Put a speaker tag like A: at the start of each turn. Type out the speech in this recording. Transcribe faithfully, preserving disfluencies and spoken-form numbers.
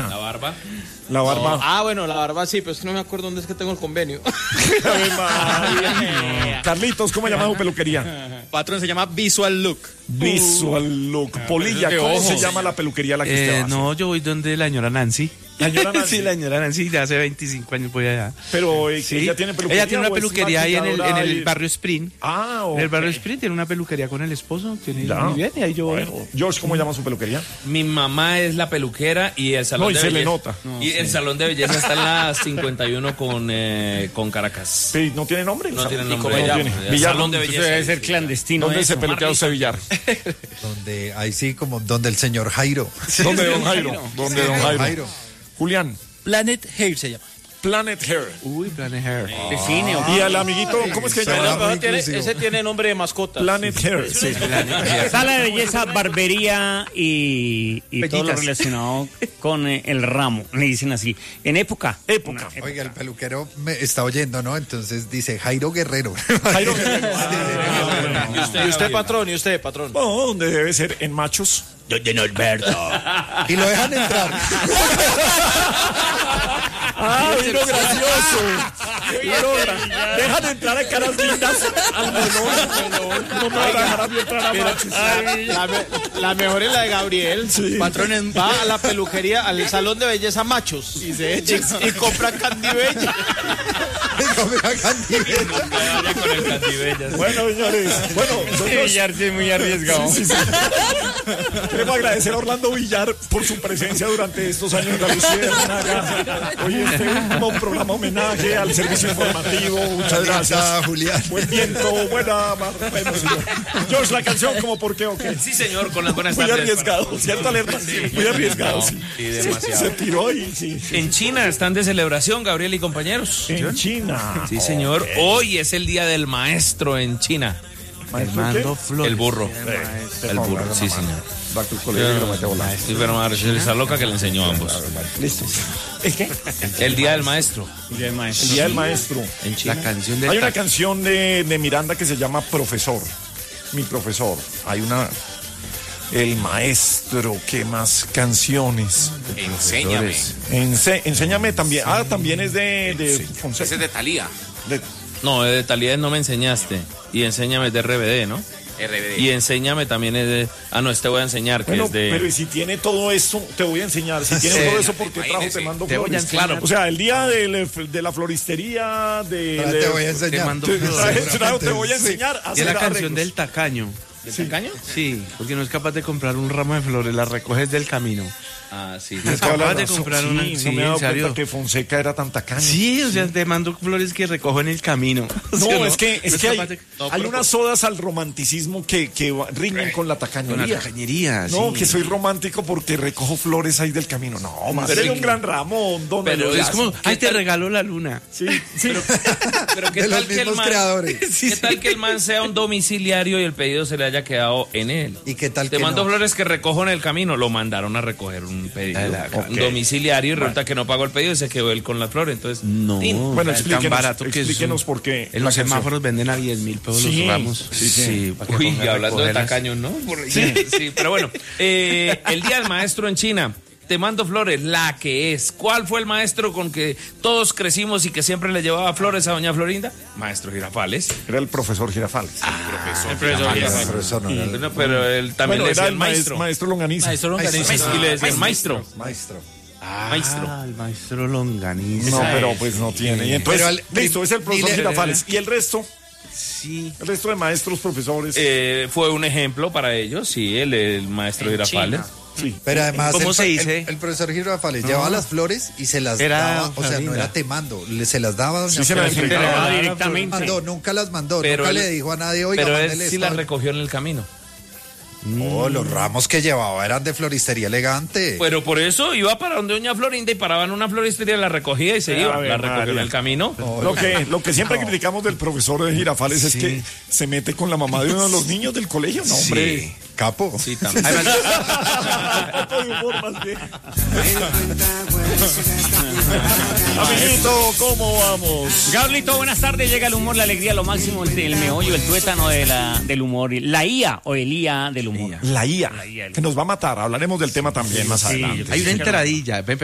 A: China.
B: ¿La barba?
A: La barba.
C: No. Ah, bueno, la barba sí, pero es que no me acuerdo dónde es que tengo el convenio.
A: Carlitos, ¿cómo llama su peluquería?
C: Patrón, se llama Visual Look.
A: Visual Look. Polilla, ¿cómo se llama la peluquería a la que usted
D: Eh,
A: va?
D: no, yo voy donde la señora Nancy.
A: La señora Nancy.
D: Sí, la señora Nancy, ya hace veinticinco años voy allá.
A: Pero eh,
D: Sí.
A: ella tiene peluquería.
D: Ella tiene una
A: ¿o es
D: peluquería ahí en el, en
A: maquilladora
D: el
A: y-
D: barrio Sprint.
A: Ah, ok.
D: En el barrio Sprint tiene una peluquería con el esposo. Tiene
A: Ya.
D: muy bien, y ahí yo voy.
A: Bueno, George, ¿cómo llama su peluquería?
B: Mi mamá es la peluquera y el salón
A: No, y
B: de
A: se
B: belleza.
A: le nota.
B: y el salón de belleza está en la cincuenta y uno con, eh, con Caracas.
A: Sí, ¿no tiene nombre?
B: No
A: O sea,
B: tiene
A: ¿y
B: nombre.
A: cómo
B: ya,
A: tiene?
B: el
A: Villar,
B: salón de belleza.
C: Debe ser clandestino.
A: ¿Dónde
C: eso.
A: se peluquea usted, Villar?
E: Donde, ahí sí, como donde el señor Jairo.
A: ¿Dónde don Jairo? ¿Dónde don Jairo?
E: Jairo.
A: Julián,
C: Planet Hair se llama.
A: Planet Hair.
D: Uy, Planet Hair.
C: Define.
A: Y al amiguito, ¿cómo es que se
E: Suena
A: llama?
E: muy
C: Tiene-
E: inclusivo.
C: ese tiene nombre de mascota.
A: Planet Hair. Sí.
F: Sala de belleza, barbería y, y todo lo
D: Pellitas.
F: relacionado con eh, el ramo, le dicen así. En época.
A: Época.
F: Una
E: Oiga, el peluquero me está oyendo, ¿no? Entonces dice Jairo Guerrero.
A: Jairo Guerrero.
C: ¿Y usted, y usted, patrón? ¿Y usted, patrón?
A: No, donde debe ser en machos.
F: Don Norberto.
E: Y lo dejan entrar.
A: Ah, vino gracioso. Vino gra- Dejan entrar a caras lindas al melón. No me van a dejar a mí entrar a machos.
C: La, me- la mejor es la de Gabriel.
A: Sí.
C: Patrón en- va a la peluquería, al salón de belleza machos. Y se echa y, y compra Candy Bella.
B: Vaya con el Candibellas.
A: Bueno, señores. Bueno, nosotros
F: Villar sí es muy arriesgado.
A: sí, sí. Queremos agradecer a Orlando Villar por su presencia durante estos años de la Luciérnaga. Hoy este último programa homenaje al servicio informativo. Muchas gracias.
E: Julián.
A: Buen viento, buena mar. Bueno, señor. George, la canción, ¿como por qué o qué?
B: Sí, señor, con las buenas
A: Muy
B: tardes.
A: arriesgado, ¿cierto, Alerta? Muy arriesgado, sí.
B: Sí, demasiado.
A: Se tiró y sí. sí.
B: En China están de celebración, Gabriel y compañeros.
A: En China.
B: Sí, señor. Hoy es el día del maestro en China.
A: ¿Maestro
D: Armando
A: qué?
D: Flores.
B: El burro.
A: Eh,
B: El burro, sí, señor.
A: Va a tu colegio y lo mete a volar.
B: Sí, pero madre, esa loca que le enseñó a ambos.
A: Listo. ¿Es qué?
B: El día del maestro
A: El Día del Maestro.
B: en China.
D: La canción de
A: Hay una canción de, de Miranda que se llama Profesor. Mi profesor. Hay una. El maestro. ¿Qué más canciones?
B: Enséñame.
A: Ense- enséñame también. Ah, también es de, de Fonseca.
B: Ese es de Thalía.
A: De-
B: No, de Thalía es No me enseñaste. Y enséñame es de R B D, ¿no? R B D. Y enséñame también es de. Ah, no, este voy a enseñar, que
A: Bueno,
B: es de.
A: pero y si tiene todo eso, te voy a enseñar. Si tiene
B: Sí.
A: todo eso, ¿por qué trajo Te Mando
D: Te voy a
A: Flores?
D: enseñar.
A: Claro. O sea, el día de, de la floristería, de.
E: Ahora
A: de-
E: te voy a
D: Te
E: enseñar.
D: mando
A: te-
D: flores.
A: traje- trajo, te voy a enseñar a
D: Y es
A: hacer
D: la canción
A: arreglos.
D: del tacaño.
B: ¿De Tacaño?
D: Sí, porque no es capaz de comprar un ramo de flores, la recoges del camino.
B: Ah, sí.
D: Es
A: Toda la
D: capaz de
A: razón.
D: comprar
A: Sí,
D: una.
A: no
D: Sí,
A: me he dado
D: en serio.
A: cuenta que Fonseca era tan tacaño.
D: Sí, o sea, te mando flores que recojo en el camino.
A: No,
D: ¿Sí o
A: es que, es
D: No
A: que hay,
D: capaz de-
A: hay unas odas al romanticismo que, que va- riñen con la
D: Con
A: tacañería.
D: la tacañería,
A: No,
D: sí.
A: que soy romántico porque recojo flores ahí del camino. No, más
B: Pero
A: sería
B: es
A: un
B: que-
A: gran ramo, un don.
D: Pero
A: de
D: es como, ay, te regalo la luna.
A: Sí, sí.
B: Pero ¿qué
E: De
B: tal
E: los
B: que el
E: mismos
B: man,
E: creadores.
B: ¿Qué tal que el man sea un domiciliario y el pedido se le haya quedado en él?
E: ¿Y qué tal
B: Te
E: que
B: mando
E: no?
B: flores que recojo en el camino. Lo mandaron a recoger un pedido.
A: Ok.
B: Un domiciliario y resulta que no pagó el pedido y se quedó él con las flores. Entonces,
D: No,
B: tin.
A: Bueno,
D: es tan
A: explíquenos,
D: barato que es
A: explíquenos
D: un-
A: por qué.
D: En
A: la
D: los
A: canción.
D: semáforos venden a diez mil pesos
A: Sí,
D: los ramos.
A: sí, sí.
D: para que
B: Uy,
D: pongan a
B: hablando de
D: recogerlas.
B: tacaños, ¿no? Por- Sí. sí, pero bueno. Eh, el día del maestro en China. Te mando flores, la que es. ¿Cuál fue el maestro con que todos crecimos y que siempre le llevaba flores a doña Florinda? Maestro Girafales.
A: Era el profesor Girafales.
B: El profesor Girafales.
E: Pero eso no era el
B: Bueno, pero él también
A: bueno,
B: le
A: era
B: decía
A: el
B: el
A: maestro,
B: maestro.
A: maestro Longaniza.
C: Maestro Longaniza.
E: Maestro.
B: Y le decía el maestro.
E: maestro.
B: Maestro.
D: Ah, el maestro Longaniza.
A: No, pero pues no tiene. Y entonces,
E: Pero al-
A: listo, es el profesor
E: dile-
A: Girafales. ¿Y el resto?
D: Sí.
A: El resto de maestros, profesores.
B: Eh, fue un ejemplo para ellos, sí, el, el maestro Girafales.
A: sí.
E: Pero además
D: ¿Cómo
E: el,
D: se dice?
E: el, el profesor Girafales llevaba las flores y se las
D: Era
E: daba, o sea, no
D: Florinda.
E: era te mando, le- se las daba a doña
A: Sí, se las
E: Florinda.
A: entregaba.
F: Ah, directamente.
E: Mandó, nunca las mandó,
B: Pero
E: nunca
B: él-
E: le dijo a nadie, oiga,
B: Pero él
E: mándele
B: sí
E: esto".
B: las recogió en el camino.
E: No, los ramos que llevaba eran de floristería elegante.
B: Pero por eso iba para donde doña Florinda y paraba en una floristería, la recogía y se iba.
A: Ave
B: La recogió en
A: María.
B: el camino.
A: Lo que, lo que siempre criticamos del profesor de Girafales es que se mete con la mamá de uno de los niños del colegio. No, hombre.
E: Capo.
B: Sí, también.
A: Un poco de humor más bien. Amiguito, ¿cómo vamos?
F: Gablito, buenas tardes. Llega el humor, la alegría, lo máximo, el, el meollo, el tuétano de la, del humor. La I A o el I A del humor.
A: La I A,
F: La I A.
A: que nos va a matar. Hablaremos del tema también más
F: Sí,
A: adelante.
F: yo
D: Hay una
F: Sí,
D: entradilla. Ven,